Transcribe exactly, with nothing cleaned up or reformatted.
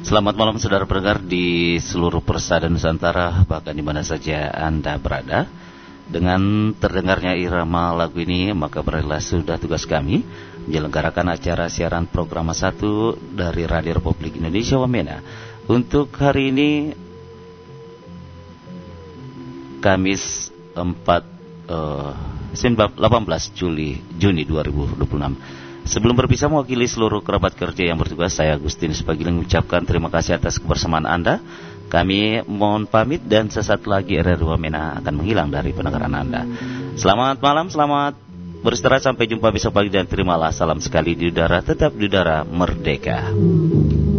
Selamat malam saudara pendengar di seluruh persada Nusantara, bahkan di mana saja Anda berada. Dengan terdengarnya irama lagu ini, maka berakhirlah sudah tugas kami menyelenggarakan acara siaran program satu dari Radio Republik Indonesia Wamena. Untuk hari ini, Kamis empat, uh, delapan belas Juli Juni dua ribu dua puluh enam. Sebelum berpisah mewakili seluruh kerabat kerja yang bertugas, saya Agustinus Pagiling mengucapkan terima kasih atas kebersamaan Anda. Kami mohon pamit dan sesaat lagi R R Wamena akan menghilang dari pendengaran Anda. Selamat malam, selamat beristirahat, sampai jumpa besok pagi dan terimalah salam sekali di udara, tetap di udara merdeka.